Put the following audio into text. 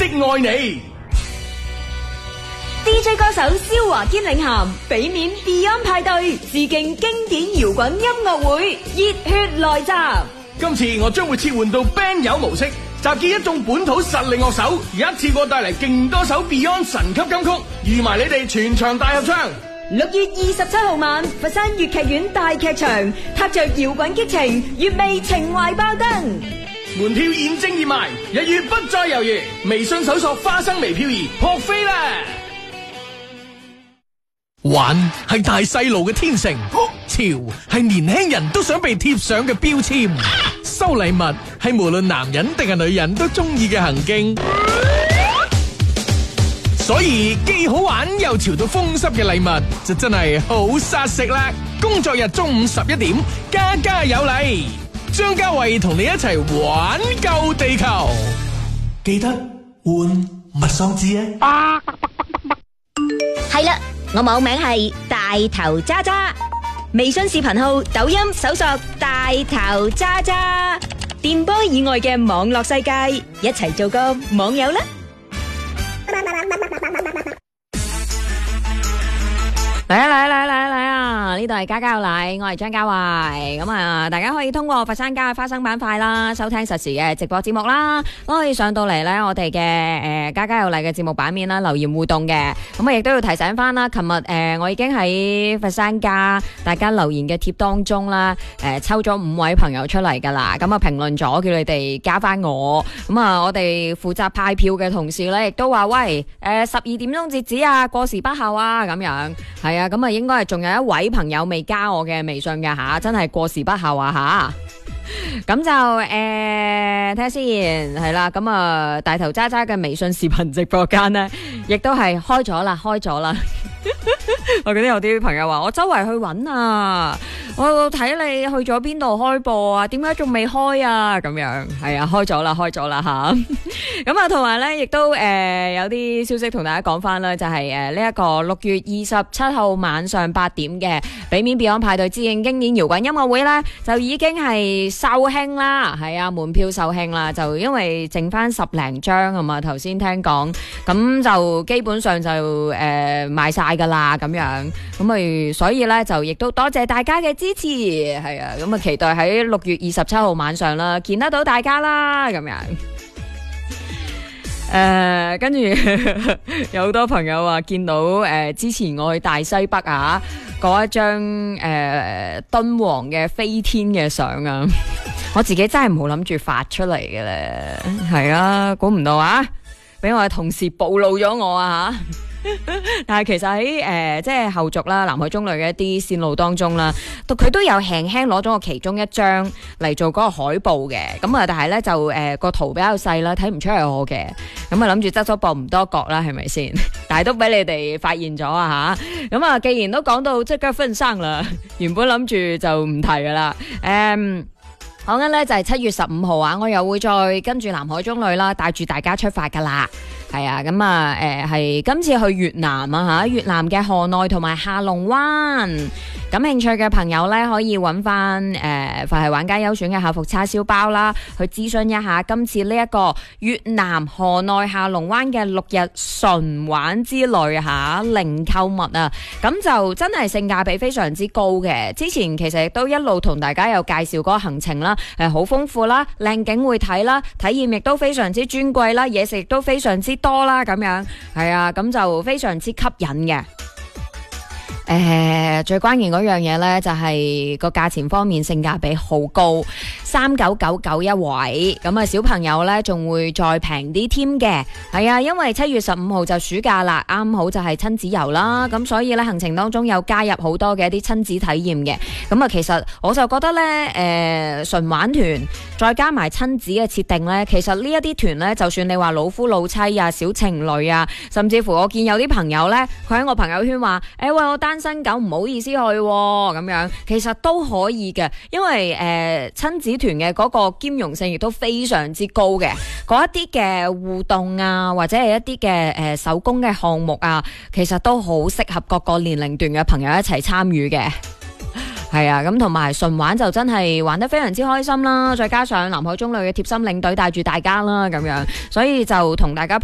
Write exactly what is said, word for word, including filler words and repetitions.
的愛你。 D J 歌手蕭華堅領銜，俾面 Beyond 派對，致敬經典搖滾音樂會，熱血來襲。 今次我將會切換到 band 友模式，集結一眾本土實力樂手，一次過帶嚟勁多首 Beyond 神級金曲，預埋你哋全場大合唱。 六月二十七號晚，佛山粵劇院大劇場，踏着搖滾激情，粵味情懷爆燈。 門票現正熱賣，一於不再猶豫，微信搜索花生微漂兒撲飛啦！ 玩係大細路嘅天性，潮係年輕人都想被貼上嘅標籤，收禮物係無論男人定係女人都中意嘅行徑，所以既好玩又潮到風濕嘅禮物就真係好殺食啦！工作日中午十一點，家家有禮，張家衛同你一齊玩救地球，記得換物喪志啊！ 係啦。我網名係大頭渣渣，微信視頻號、抖音搜索大頭渣渣，電波以外嘅網絡世界，一齊做個網友啦！嚟啊嚟啊嚟啊嚟啊嚟啊！呢度係家家有禮，我係張家慧。咁啊，大家可以通過佛山家花生板塊啦，收聽實時嘅直播節目啦，都可以上到嚟咧我哋嘅誒家家有禮嘅節目版面啦，留言互動嘅。咁啊，亦都要提醒翻啦，琴日誒我已經喺佛山家大家留言嘅貼當中啦，誒抽咗五位朋友出嚟噶啦。咁啊評論咗，叫你哋加翻我。咁啊，我哋負責派票嘅同事咧，亦都話喂，誒十二點鐘截止啊，過時不候啊，咁樣係。係啊，咁啊，應該係仲有一位朋友未加我嘅微信嘅吓，真係過時不候啊吓。咁就誒，睇下先，係啦，咁啊，大頭渣渣嘅微信視頻直播間呢，亦都係開咗啦，開咗啦。我記得有啲朋友話，我周圍去揾啊，我睇你去咗邊度開播啊？點解仲未開啊？咁樣係啊，開咗啦，開咗啦吓。咁啊，同埋咧，亦都誒、呃、有啲消息同大家講翻啦，就係誒呢一個六月二十七號晚上八點嘅俾面 Beyond 派對致敬經典搖滾音樂會咧，就已經係售罄啦，係啊，門票售罄啦，就因為剩翻十零張啊嘛，頭先聽講，咁就基本上就誒、呃、賣晒噶啦，咁樣，咁啊，所以咧就亦都多謝大家嘅支持，係啊，咁啊期待喺六月二十七號晚上啦，見得到大家啦，咁樣。誒，跟住有好多朋友話見到誒、呃，之前我去大西北啊，嗰一張誒敦煌嘅飛天嘅相啊，我自己真係冇諗住發出嚟嘅咧，係啊，估唔到啊，俾我嘅同事暴露咗我啊吓！但係其實喺誒、呃、即係後續啦，南海中旅嘅一啲線路當中啦，佢都有輕輕攞咗我其中一張嚟做嗰個海報嘅，咁啊但係咧就誒個、呃、圖比較細啦，睇唔出係我嘅，咁啊諗住側咗膊唔多覺啦，係咪先？但係都俾你哋發現咗啊吓，咁啊既然都講到即刻分生啦，原本諗住就唔提噶啦，誒、嗯。講緊咧就係七月十五號啊，我又會再跟住南海中旅啦，帶住大家出發噶啦。係啊，咁啊，誒，係今次去越南啊吓，越南嘅河內同埋下龍灣。感興趣嘅朋友咧，可以揾翻誒，佛系玩家優選嘅客服叉燒包啦，去諮詢一下今次呢一個越南河內下龍灣嘅六日純玩之旅吓，零購物啊，咁就真係性價比非常之高嘅。之前其實亦都一路同大家有介紹嗰個行程啦，誒，好豐富啦，靚景會睇啦，體驗亦都非常之尊貴啦，嘢食亦都非常之多啦，咁樣係啊，咁就非常之吸引嘅。誒、呃，最關鍵嗰樣嘢呢，就係個價錢方面性價比好高，三九九九一位，咁啊小朋友呢，仲會再平啲添嘅，係啊，因為七月十五號就暑假啦，啱好就係親子遊啦，咁所以呢，行程當中有加入好多嘅一啲親子體驗嘅，咁啊其實我就覺得呢，誒、呃、純玩團再加埋親子嘅設定呢，其實呢一啲團呢，就算你話老夫老妻啊、小情侶啊，甚至乎我見有啲朋友呢，佢喺我朋友圈話，誒、欸、喂我單身狗唔好意思去咁、哦、樣，其實都可以嘅，因為誒親、呃、子團嘅嗰個兼容性亦都非常之高嘅，嗰一啲嘅互動啊，或者係一啲嘅誒手工嘅項目啊，其實都好適合各個年齡段嘅朋友一齊參與嘅。係啊，咁同埋純玩就真係玩得非常之開心啦，再加上南海中旅嘅貼心領隊帶住大家啦，咁樣，所以就同大家